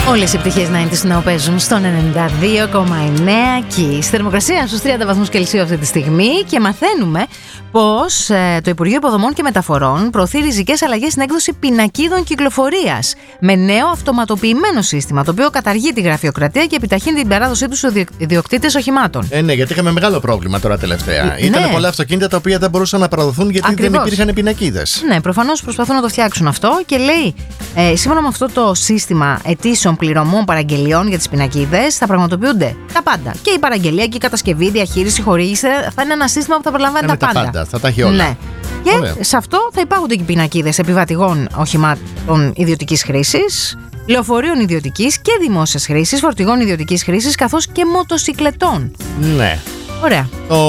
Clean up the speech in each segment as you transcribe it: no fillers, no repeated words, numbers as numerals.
Όλες οι επιτυχίες 90's Now παίζουν στον 92,9 και στη θερμοκρασία στους 30 βαθμούς Κελσίου αυτή τη στιγμή και μαθαίνουμε πως το Υπουργείο Υποδομών και Μεταφορών προωθεί ριζικές αλλαγές στην έκδοση πινακίδων κυκλοφορίας με νέο αυτοματοποιημένο σύστημα, το οποίο καταργεί τη γραφειοκρατία και επιταχύνει την παράδοσή του στους ιδιοκτήτες οχημάτων. Ναι, γιατί είχαμε μεγάλο πρόβλημα τώρα τελευταία. Ήταν πολλά αυτοκίνητα τα οποία δεν μπορούσαν να παραδοθούν γιατί δεν υπήρχαν πινακίδες. Ναι, προφανώς προσπαθούν να το φτιάξουν αυτό και λέει, σύμφωνα με αυτό το σύστημα αιτήσεων πληρωμών παραγγελιών για τις πινακίδες, θα πραγματοποιούνται τα πάντα. Και η παραγγελία και η κατασκευή, η διαχείριση, χορήγηση θα είναι ένα σύστημα που θα περιλαμβάνει τα πάντα. Θα τα έχει όλα. Ναι. Και ωραία, σε αυτό θα υπάρχονται και πινακίδες επιβατηγών οχημάτων ιδιωτικής χρήσης, λεωφορείων ιδιωτικής και δημόσιας χρήσης, φορτηγών ιδιωτικής χρήσης, καθώς και μοτοσικλετών. Ναι. Ωραία.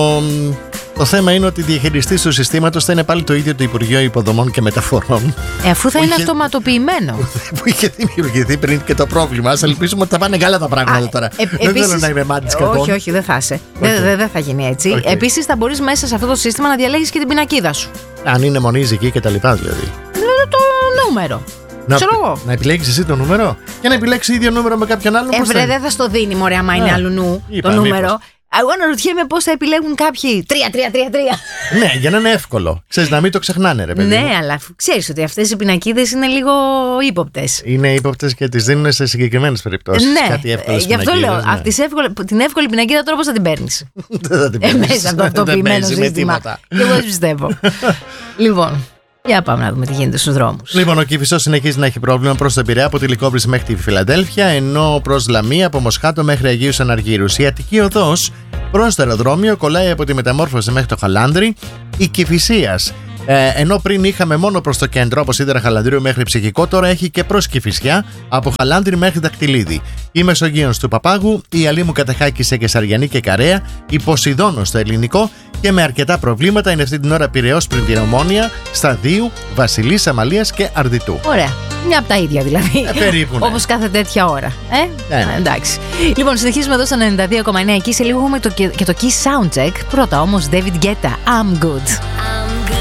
Το θέμα είναι ότι διαχειριστής του συστήματος θα είναι πάλι το ίδιο το Υπουργείο Υποδομών και Μεταφορών. Αφού θα είναι αυτοματοποιημένο. Που είχε δημιουργηθεί πριν και το πρόβλημα. Ας ελπίσουμε ότι θα πάνε καλά τα πράγματα τώρα. Δεν θέλω να είμαι μάτης κακών. Όχι, δεν θα είσαι. Δεν θα γίνει έτσι. Επίσης θα μπορείς μέσα σε αυτό το σύστημα να διαλέγεις και την πινακίδα σου. Αν είναι μονίζικη και τα λοιπά δηλαδή. Το νούμερο. Να επιλέγεις εσύ το νούμερο και να επιλέξεις ίδιο νούμερο με κάποιον άλλον. Δεν θα στο δίνει, μωρέ, άμα είναι αλλού το νούμερο. Εγώ αναρωτιέμαι πώς θα επιλέγουν κάποιοι 3-3-3-3. Ναι, για να είναι εύκολο. Ξέρεις, να μην το ξεχνάνε, ρε παιδί. Ναι, αλλά ξέρεις ότι αυτές οι πινακίδες είναι λίγο ύποπτες. Είναι ύποπτες και τις δίνουν σε συγκεκριμένες περιπτώσεις. Ναι, κάτι εύκολες γι' αυτό πινακίδες, λέω. Ναι. Την εύκολη πινακίδα τώρα πώς θα την παίρνεις? Δεν θα την παίρνεις. Μέσα από το αυτοποιημένο σύστημα. Και εγώ δεν πιστεύω. Λοιπόν. Για πάμε να δούμε τι γίνεται στους δρόμους. Λοιπόν, ο Κηφισός συνεχίζει να έχει πρόβλημα προς τον Πειραιά από τη Λυκόβρηση μέχρι τη Φιλαδέλφια, ενώ προς Λαμία από Μοσχάτο μέχρι Αγίους Αναργύρους. Η Αττική Οδός προς το αεροδρόμιο κολλάει από τη Μεταμόρφωση μέχρι το Χαλάνδρι. Η Κηφισίας, ενώ πριν είχαμε μόνο προς το κέντρο από Σίδερα Χαλανδρίου μέχρι Ψυχικό, τώρα έχει και προς Κηφισιά από Χαλάνδρι μέχρι Δακτυλίδη. Η Μεσογείος του Παπάγου, η Αλήμου Κατεχάκη σε Κεσαριανή και Καρέα, η Ποσειδώνος στο Ελληνικό και με αρκετά προβλήματα είναι αυτή την ώρα Πειραιώς πριν την Ομόνια, Σταδίου, Βασιλής, Αμαλίας και Αρδιτού. Ωραία. Μια από τα ίδια δηλαδή. Περίπου. Ναι. Όπως κάθε τέτοια ώρα. Ναι. Εντάξει. Λοιπόν, συνεχίζουμε εδώ στο 92,9. Εκεί σε λίγο έχουμε και το Key Soundcheck. Πρώτα όμως David Guetta, I'm Good.